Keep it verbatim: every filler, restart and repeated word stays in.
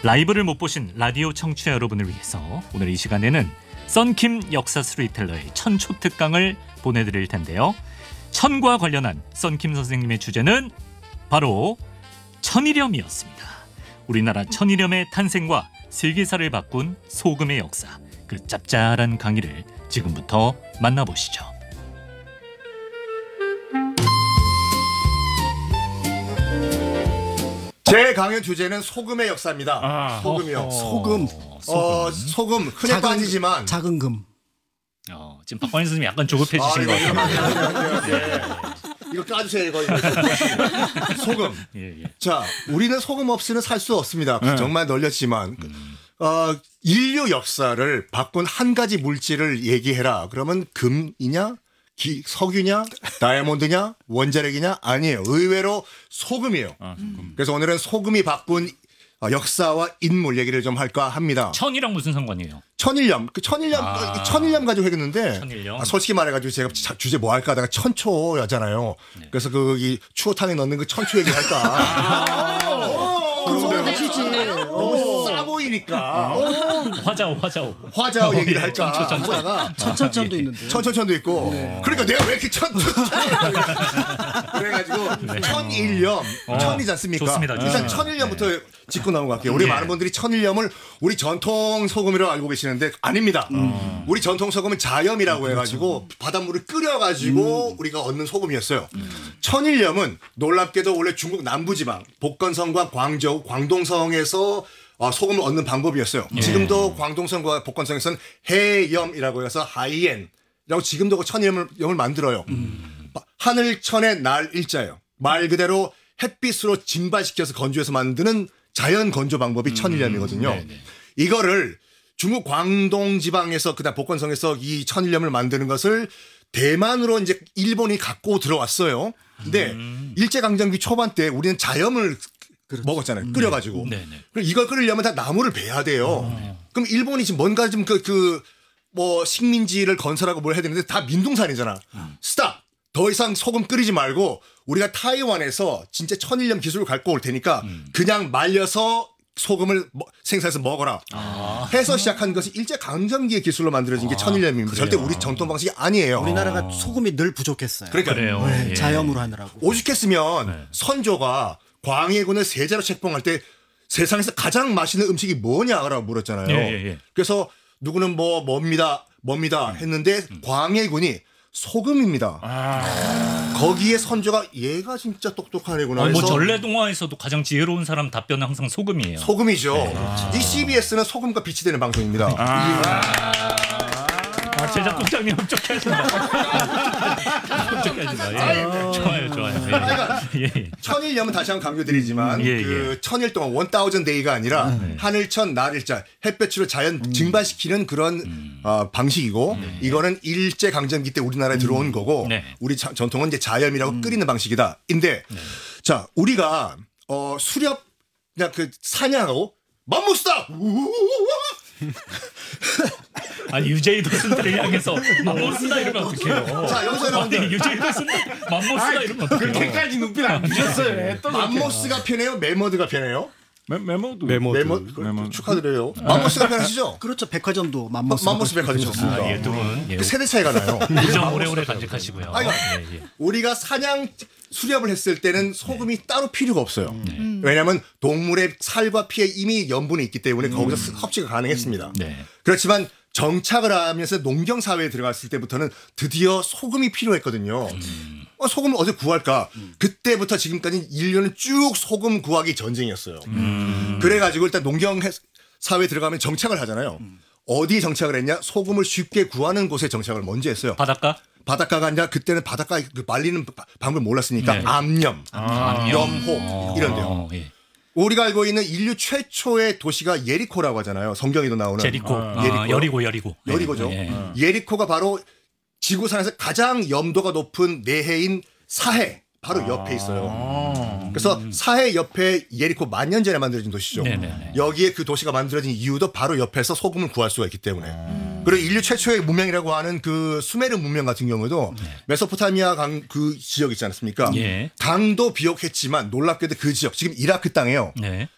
라이브를 못 보신 라디오 청취자 여러분을 위해서 오늘 이 시간에는 썬킴 역사 스토리텔러의 천초 특강을 보내드릴 텐데요. 천과 관련한 썬킴 선생님의 주제는 바로 천일염이었습니다. 우리나라 천일염의 탄생과 슬기사를 바꾼 소금의 역사, 그 짭짤한 강의를 지금부터 만나보시죠. 제 강연 주제는 소금의 역사입니다. 아, 소금이요. 어허. 소금. 어, 소금 흔해 작은- 빠지지만 작은 금. 어, 지금 박관희 선생님이 약간 조급해지신 아, 것 이거 같아요. 이거 까주세요. 이거, 이거. 소금. 예, 예. 자, 우리는 소금 없이는 살 수 없습니다. 네. 정말 널렸지만 어, 인류 역사를 바꾼 한 가지 물질을 얘기해라. 그러면 금이냐? 기, 석유냐? 다이아몬드냐? 원자력이냐? 아니에요. 의외로 소금이에요. 아, 소금. 그래서 오늘은 소금이 바꾼 어, 역사와 인물 얘기를 좀 할까 합니다. 천이랑 무슨 상관이에요? 천일염, 그 천일염, 아. 천일염 가지고 했는데, 천일염. 아, 솔직히 말해가지고 제가 자- 주제 뭐 할까 하다가 천초였잖아요. 네. 그래서 그 이 추어탕에 넣는 그 천초 얘기 할까. 그거지. 너무 싸 보이니까 화자오, 화자오. 화자오 얘기를 예, 할까 천초, 천초. 하다가 천천천도 있는데. 천천천도 있고. 그러니까 내가 왜 이렇게 천, 천, 천 그래가지고 천일염, 천이지 않습니까? 좋습니다, 일단 좋습니다. 천일염부터 짚고 넘어갈게요. 우리 예. 많은 분들이 천일염을 우리 전통 소금이라고 알고 계시는데 아닙니다. 우리 전통 소금은 자염이라고 해가지고 바닷물을 끓여가지고 우리가 얻는 소금이었어요. 천일염은 놀랍게도 원래 중국 남부지방 복건성과 광저우, 광동성에서 어, 소금을 얻는 방법이었어요. 지금도 광동성과 복건성에서는 해염이라고 해서 하이엔이라고 지금도 그 천일염을 염을 만들어요. 바- 하늘천의 날 일자예요. 말 그대로 햇빛으로 증발시켜서 건조해서 만드는 자연 건조 방법이 천일염이거든요. 네네. 이거를 중국 광동 지방에서 그다음 복건성에서 이 천일염을 만드는 것을 대만으로 이제 일본이 갖고 들어왔어요. 근데 일제 강점기 초반 때 우리는 자염을 먹었잖아요. 끓여가지고. 네네. 그럼 이걸 끓이려면 다 나무를 베야 돼요. 그럼 일본이 지금 뭔가 좀 그 그 뭐 식민지를 건설하고 뭘 해야 되는데 다 민둥산이잖아. 스탑. 더 이상 소금 끓이지 말고 우리가 타이완에서 진짜 천일염 기술을 갖고 올 테니까 그냥 말려서 소금을 뭐- 생산해서 먹어라. 해서 시작한 것이 일제 강점기의 기술로 만들어진 게 천일염입니다. 절대 우리 전통 방식이 아니에요. 우리나라가 소금이 늘 부족했어요. 그러니까 그래요. 네, 예. 자염으로 하느라고. 오죽했으면 네. 선조가 광해군을 세자로 책봉할 때 세상에서 가장 맛있는 음식이 뭐냐라고 물었잖아요. 예, 예, 예. 그래서 누구는 뭐 뭡니다, 뭡니다 했는데 광해군이 소금입니다. 거기에 선조가 얘가 진짜 똑똑한 애구나. 어, 뭐 해서 전래동화에서도 가장 지혜로운 사람 답변은 항상 소금이에요. 소금이죠. 이 씨비에스는 소금과 빛이 되는 방송입니다. 아, 제작국장님 흡족해 하신다. 흡족해 하신다. 예. 좋아요, 좋아요. 예. 예. 천일염은 다시 한번 강조드리지만 예, 그 천일 동안 원 타우전 데이가 아니라 하늘천 날일자 햇볕으로 자연 증발시키는 그런 어, 방식이고 이거는 일제 강점기 때 우리나라에 들어온 거고 네. 우리 자- 전통은 이제 자염이라고 끓이는 방식이다. 인데 자 우리가 어, 수렵 그냥 그 사냥하고 맘모스다. 아니 유제이 도슨들을 향해서 맘모스다 이러면 어떡해요? 자, 여기서 여러분들. 아니 유제이 도슨들 맘모스다 이러면 어떡해요? 그렇게까지 눈빛 안 주셨어요. 왜 또 그렇게. 맘모스가 편해요? 메머드가 편해요? 메, 메모도. 메모드. 메모 메모. 축하드려요. 맘모스가 편하시죠? 그렇죠. 백화점도 맘모스. 맘모스 백화점 좋습니다. 아, 예, 두 분. 예. 그 세대 차이가 나요. 우정 오래오래 간직하시고요. 아이고. 예, 예. 우리가 사냥 수렵을 했을 때는 소금이 따로 필요가 없어요. 왜냐하면 동물의 살과 피에 이미 염분이 있기 때문에 거기서 스- 섭취가 가능했습니다. 네. 그렇지만 정착을 하면서 농경 사회에 들어갔을 때부터는 드디어 소금이 필요했거든요. 어, 소금을 어디 구할까? 그때부터 지금까지 인류는 쭉 소금 구하기 전쟁이었어요. 그래가지고 일단 농경 해- 사회에 들어가면 정착을 하잖아요. 어디 정착을 했냐? 소금을 쉽게 구하는 곳에 정착을 먼저 했어요. 바닷가? 바닷가가 아니라 그때는 바닷가 그 말리는 바- 방법을 몰랐으니까 네. 암염, 암염. 염호 이런데요. 어, 예. 우리가 알고 있는 인류 최초의 도시가 예리코라고 하잖아요. 성경에도 나오는 제리코. 아, 예리코. 여리고 여리고. 여리고죠. 예, 예. 예리코가 바로 지구상에서 가장 염도가 높은 내해인 사해 바로 옆에 있어요. 그래서 사해 옆에 예리코 만 년 전에 만들어진 도시죠. 네네네. 여기에 그 도시가 만들어진 이유도 바로 옆에서 소금을 구할 수가 있기 때문에. 그리고 인류 최초의 문명이라고 하는 그 수메르 문명 같은 경우도 메소포타미아 강 그 지역 있지 않습니까? 예. 강도 비옥했지만 놀랍게도 그 지역 지금 이라크 땅에요. 네.